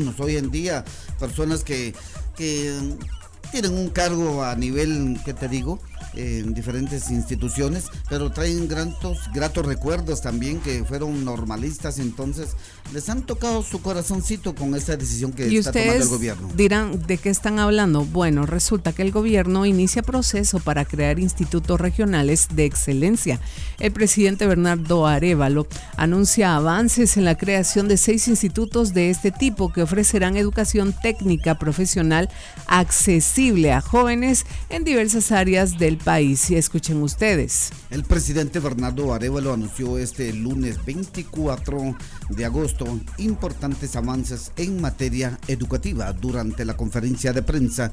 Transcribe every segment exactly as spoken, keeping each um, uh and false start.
ciudadanos. Hoy en día, personas que, que tienen un cargo a nivel, ¿qué te digo?, en diferentes instituciones, pero traen gratos, gratos recuerdos también, que fueron normalistas, entonces les han tocado su corazoncito con esta decisión que está tomando el gobierno. Dirán, ¿de qué están hablando? Bueno, resulta que el gobierno inicia proceso para crear institutos regionales de excelencia. El presidente Bernardo Arévalo anuncia avances en la creación de seis institutos de este tipo que ofrecerán educación técnica profesional accesible a jóvenes en diversas áreas del país. Y escuchen ustedes. El presidente Bernardo Arévalo anunció este lunes veinticuatro de agosto importantes avances en materia educativa durante la conferencia de prensa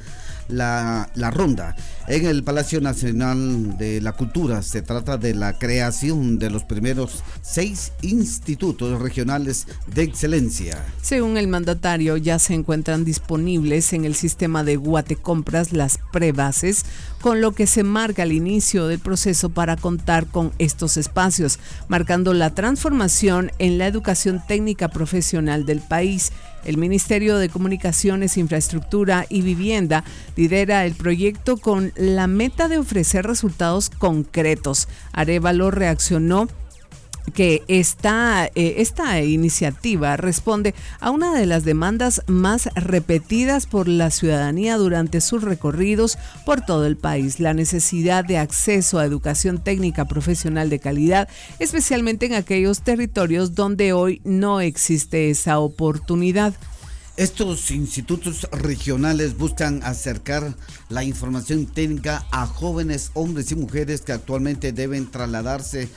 La, la Ronda en el Palacio Nacional de la Cultura. Se trata de la creación de los primeros seis institutos regionales de excelencia. Según el mandatario, ya se encuentran disponibles en el sistema de Guatecompras las prebases, con lo que se marca el inicio del proceso para contar con estos espacios, marcando la transformación en la educación técnica profesional del país. El Ministerio de Comunicaciones, Infraestructura y Vivienda lidera el proyecto con la meta de ofrecer resultados concretos. Arévalo reaccionó que esta, eh, esta iniciativa responde a una de las demandas más repetidas por la ciudadanía durante sus recorridos por todo el país: la necesidad de acceso a educación técnica profesional de calidad, especialmente en aquellos territorios donde hoy no existe esa oportunidad. Estos institutos regionales buscan acercar la información técnica a jóvenes hombres y mujeres que actualmente deben trasladarse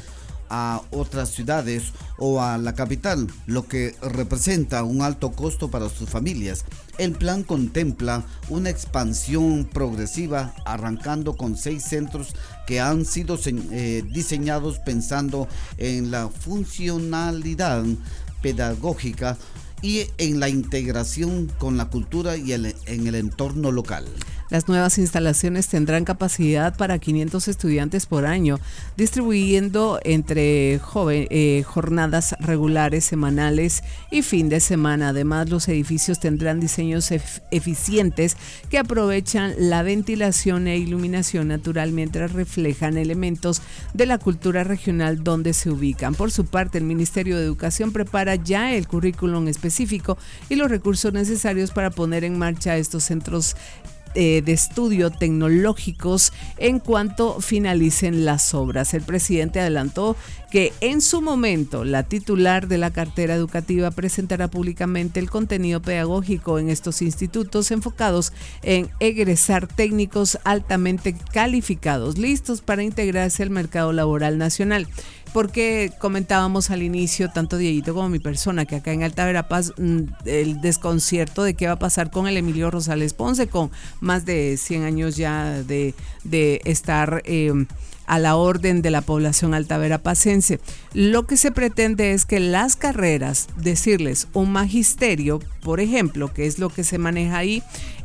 a otras ciudades o a la capital, lo que representa un alto costo para sus familias. El plan contempla una expansión progresiva, arrancando con seis centros que han sido eh, diseñados pensando en la funcionalidad pedagógica y en la integración con la cultura y el, en el entorno local. Las nuevas instalaciones tendrán capacidad para quinientos estudiantes por año, distribuyendo entre joven, eh, jornadas regulares, semanales y fin de semana. Además, los edificios tendrán diseños ef- eficientes que aprovechan la ventilación e iluminación natural mientras reflejan elementos de la cultura regional donde se ubican. Por su parte, el Ministerio de Educación prepara ya el currículum específico y los recursos necesarios para poner en marcha estos centros Eh, de estudio tecnológicos en cuanto finalicen las obras. El presidente adelantó que en su momento la titular de la cartera educativa presentará públicamente el contenido pedagógico en estos institutos enfocados en egresar técnicos altamente calificados, listos para integrarse al mercado laboral nacional. Porque comentábamos al inicio, tanto Dieguito como mi persona, que acá en Alta Verapaz el desconcierto de qué va a pasar con el Emilio Rosales Ponce, con más de cien años ya de, de estar eh, a la orden de la población altaverapacense. Lo que se pretende es que las carreras, decirles un magisterio, por ejemplo, que es lo que se maneja ahí,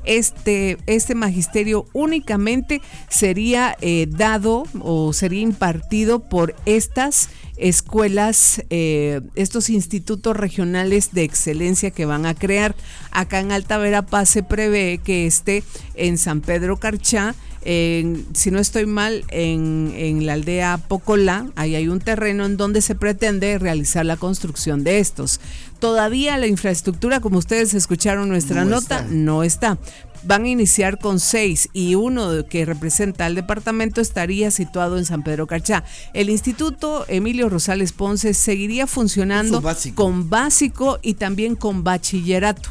este, este magisterio únicamente sería eh, dado o sería impartido por estas escuelas, eh, estos institutos regionales de excelencia que van a crear. Acá en Alta Verapaz se prevé que esté en San Pedro Carchá, en, si no estoy mal, en, en la aldea Pocolá. Ahí hay un terreno en donde se pretende realizar la construcción de estos. Todavía la infraestructura, como ustedes escucharon nuestra no nota, está. no está. Van a iniciar con seis y uno que representa al departamento estaría situado en San Pedro Carchá. El Instituto Emilio Rosales Ponce seguiría funcionando básico. con básico y también con bachillerato.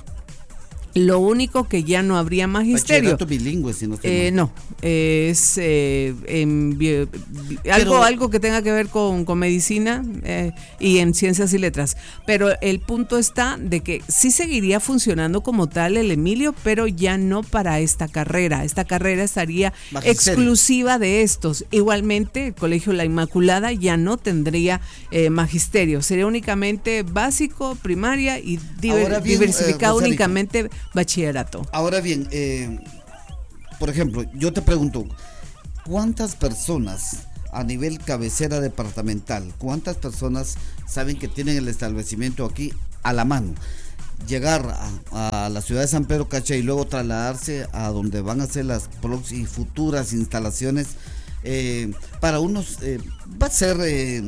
Lo único que ya no habría magisterio. Bachillerato bilingüe, si no estoy Eh, mal. no, es eh, en bio- bi- algo, Pero- algo que tenga que ver con, con medicina eh, y en ciencias y letras. Pero el punto está de que sí seguiría funcionando como tal el Emilio, pero ya no para esta carrera. Esta carrera estaría Magisterio. exclusiva de estos. Igualmente, el Colegio La Inmaculada ya no tendría eh, magisterio. Sería únicamente básico, primaria y diver- Ahora bien, diversificado eh, Rosarito. únicamente bachillerato. Ahora bien, eh, por ejemplo, yo te pregunto, ¿cuántas personas a nivel cabecera departamental, cuántas personas saben que tienen el establecimiento aquí a la mano? llegar a, a la ciudad de San Pedro Cacha y luego trasladarse a donde van a ser las próximas y futuras instalaciones, eh, para unos eh, va a ser eh,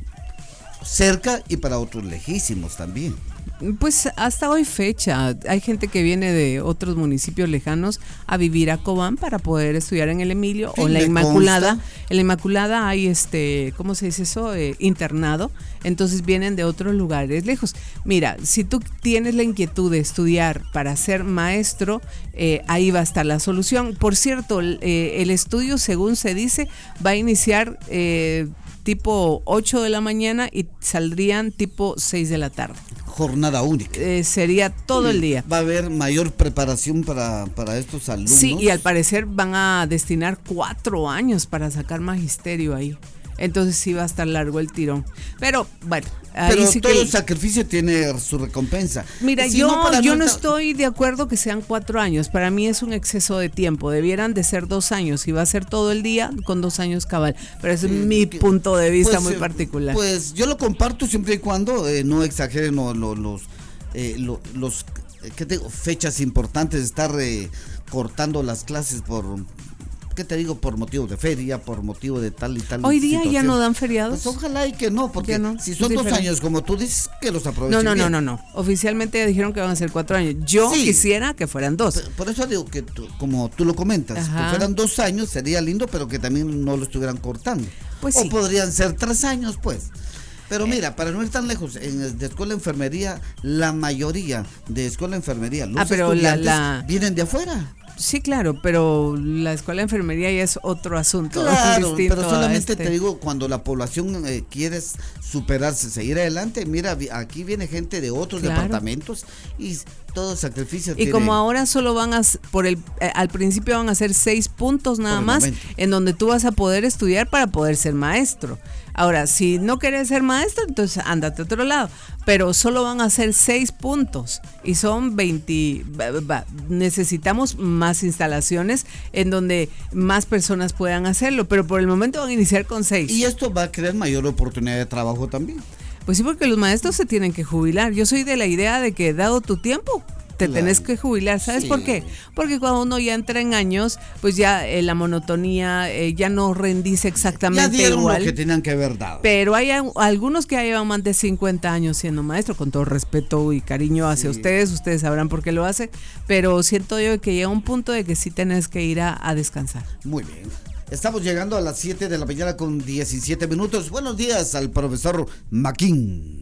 cerca y para otros lejísimos también. Pues hasta hoy fecha hay gente que viene de otros municipios lejanos a vivir a Cobán para poder estudiar en el Emilio Sí, o en la me Inmaculada. consta. En la Inmaculada hay este, ¿cómo se dice eso? Eh, internado. Entonces vienen de otros lugares lejos. Mira, si tú tienes la inquietud de estudiar para ser maestro, eh, ahí va a estar la solución. Por cierto, el, eh, el estudio, según se dice, va a iniciar eh, tipo ocho de la mañana y saldrían tipo seis de la tarde. Jornada única. Eh, sería todo el día. Va a haber mayor preparación para, para estos alumnos. Sí, y al parecer van a destinar cuatro años para sacar magisterio ahí. Entonces sí va a estar largo el tirón. Pero bueno, ahí Pero sí todo que... el sacrificio tiene su recompensa. Mira, Si yo, no, para yo no nuestra- estoy de acuerdo que sean cuatro años. Para mí es un exceso de tiempo. Debieran de ser dos años. Si va a ser todo el día, con dos años cabal. Pero ese es mi que- punto de vista pues, muy eh, particular. Pues yo lo comparto siempre y cuando eh, no exageren lo- lo- los, eh, lo- los eh, ¿qué te digo? Fechas importantes, estar eh, cortando las clases por, ¿qué te digo? Por motivo de feria, por motivo de tal y tal. Hoy día ya situación. no dan feriados. Pues ojalá y que no, porque Ya no, si es son dos diferente. años, como tú dices, que los aprovechen No, no, no, bien. no, no. Oficialmente ya dijeron que van a ser cuatro años. Yo Sí. quisiera que fueran dos. P- Por eso digo que tú- como tú lo comentas, Ajá. que fueran dos años sería lindo, pero que también no lo estuvieran cortando. Pues o sí. podrían ser tres años, pues. Pero mira, para no ir tan lejos, en el de escuela de enfermería, la mayoría de escuela de enfermería, los Ah, pero la- estudiantes la- vienen de afuera. Sí, claro, pero la escuela de enfermería ya es otro asunto. Claro, distinto pero a solamente este. te digo, cuando la población eh, quiere superarse, seguir adelante, mira, vi- aquí viene gente de otros Claro. departamentos y todo sacrificio Y tiene. como ahora solo van a, s- por el, eh, al principio van a ser seis puntos nada Por el más, momento. en donde tú vas a poder estudiar para poder ser maestro. Ahora, si no quieres ser maestro, entonces ándate a otro lado. Pero solo van a ser seis puntos y son veinte. va- va- necesitamos más instalaciones en donde más personas puedan hacerlo, pero por el momento van a iniciar con seis. Y esto va a crear mayor oportunidad de trabajo también. Pues sí, porque los maestros se tienen que jubilar. Yo soy de la idea de que dado tu tiempo, te Claro. tenés que jubilar. ¿Sabes Sí. por qué? Porque cuando uno ya entra en años, pues ya eh, la monotonía eh, ya no rendís Ya exactamente dieron igual. lo que tenían que haber dado. Pero hay a- algunos que ya llevan más de cincuenta años siendo maestro, con todo respeto y cariño hacia Sí. ustedes, ustedes sabrán por qué lo hace, pero siento yo que llega un punto de que sí tenés que ir a, a descansar. Muy bien. Estamos llegando a las siete de la mañana con diecisiete minutos. Buenos días al profesor Maquín.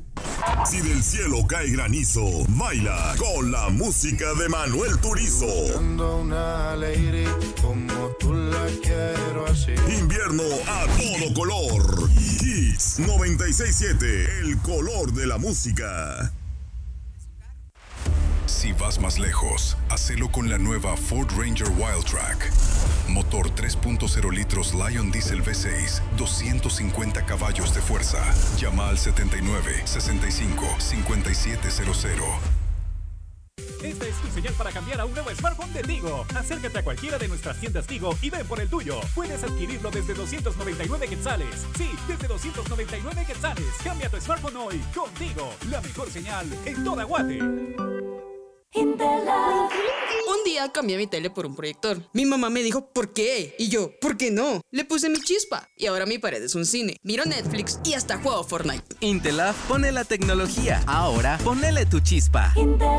Si del cielo cae granizo, baila con la música de Manuel Turizo. Buscando una lady como tú la quiero así. Invierno a todo color. Hits noventa y seis punto siete, el color de la música. Si vas más lejos, hacelo con la nueva Ford Ranger Wildtrak. Motor tres punto cero litros Lion Diesel V seis, doscientos cincuenta caballos de fuerza. Llama al setenta y nueve, sesenta y cinco, cincuenta y siete cero cero. Esta es tu señal para cambiar a un nuevo smartphone de Tigo. Acércate a cualquiera de nuestras tiendas Tigo y ven por el tuyo. Puedes adquirirlo desde doscientos noventa y nueve quetzales. Sí, desde doscientos noventa y nueve quetzales. Cambia tu smartphone hoy con Tigo, la mejor señal en toda Guate. Un día cambié mi tele por un proyector. Mi mamá me dijo, ¿por qué? Y yo, ¿por qué no? Le puse mi chispa y ahora mi pared es un cine. Miro Netflix y hasta juego Fortnite. Intelaf pone la tecnología. Ahora ponele tu chispa.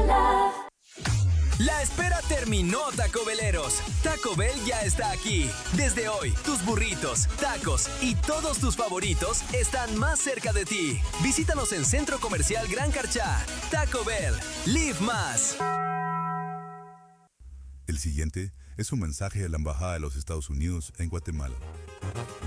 La espera terminó, Taco Beleros. Taco Bell ya está aquí. Desde hoy, tus burritos, tacos y todos tus favoritos están más cerca de ti. Visítanos en Centro Comercial Gran Carchá. Taco Bell, live más. El siguiente es un mensaje de la Embajada de los Estados Unidos en Guatemala.